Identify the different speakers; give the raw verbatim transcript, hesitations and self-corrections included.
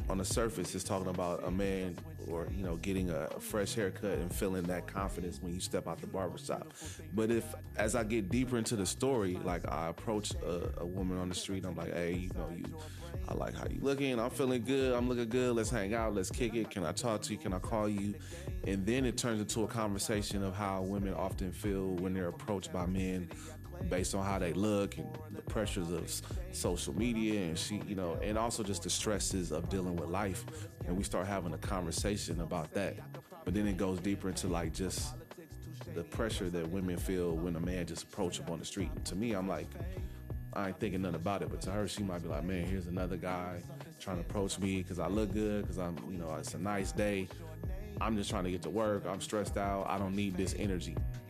Speaker 1: on the surface, it's talking about a man or, you know, getting a fresh haircut and feeling that confidence when you step out the barbershop. But if, as I get deeper into the story, like I approach a, a woman on the street, I'm like, hey, you know, you, I like how you looking. I'm feeling good. I'm looking good. Let's hang out. Let's kick it. Can I talk to you? Can I call you? And then it turns into a conversation of how women often feel when they're approached by men based on how they look and the pressures of social media and she, you know, and also just the stresses of dealing with life. And we start having a conversation about that. But then it goes deeper into like just the pressure that women feel when a man just approach them on the street. And to me, I'm like, I ain't thinking nothing about it. But to her, she might be like, man, here's another guy trying to approach me because I look good, because I'm, you know, it's a nice day. I'm just trying to get to work. I'm stressed out. I don't need this energy.